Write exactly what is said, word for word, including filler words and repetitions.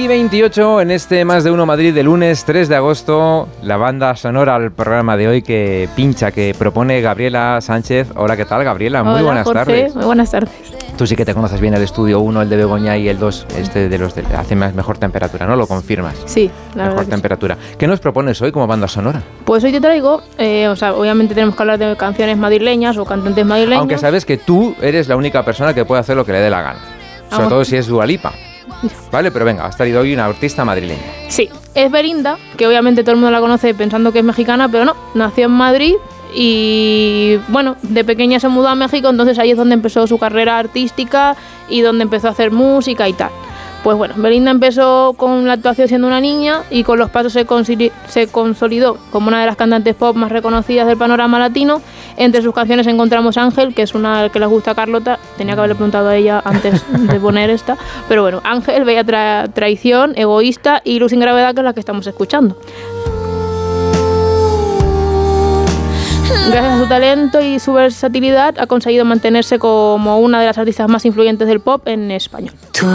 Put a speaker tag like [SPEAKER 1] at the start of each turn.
[SPEAKER 1] veintiocho en este Más de Uno Madrid de lunes tres de agosto. La banda sonora al programa de hoy que pincha, que propone Gabriela Sánchez. Hola, ¿qué tal, Gabriela? Muy
[SPEAKER 2] Hola,
[SPEAKER 1] buenas
[SPEAKER 2] Jorge.
[SPEAKER 1] tardes.
[SPEAKER 2] Muy buenas tardes.
[SPEAKER 1] Tú sí que te conoces bien el estudio uno, el de Begoña, y el dos, este de los de hace más, mejor temperatura, ¿no? Lo confirmas.
[SPEAKER 2] Sí, la
[SPEAKER 1] Mejor
[SPEAKER 2] verdad.
[SPEAKER 1] temperatura. ¿Qué nos propones hoy como banda sonora?
[SPEAKER 2] Pues hoy te traigo, eh, o sea, obviamente tenemos que hablar de canciones madrileñas o cantantes madrileños.
[SPEAKER 1] Aunque sabes que tú eres la única persona que puede hacer lo que le dé la gana. Sobre
[SPEAKER 2] Ah,
[SPEAKER 1] todo si es Dua Lipa. Vale, pero venga, has traído hoy una artista madrileña.
[SPEAKER 2] Sí, es Belinda, que obviamente todo el mundo la conoce pensando que es mexicana, pero no, nació en Madrid y bueno, de pequeña se mudó a México, entonces ahí es donde empezó su carrera artística y donde empezó a hacer música y tal. Pues bueno, Belinda empezó con la actuación siendo una niña y con los pasos se, consoli- se consolidó como una de las cantantes pop más reconocidas del panorama latino. Entre sus canciones encontramos Ángel, que es una que les gusta a Carlota. Tenía que haberle preguntado a ella antes de poner esta. Pero bueno, Ángel, Bella tra- Traición, Egoísta y Luz sin Gravedad, que es la que estamos escuchando. Gracias a su talento y su versatilidad ha conseguido mantenerse como una de las artistas más influyentes del pop en español.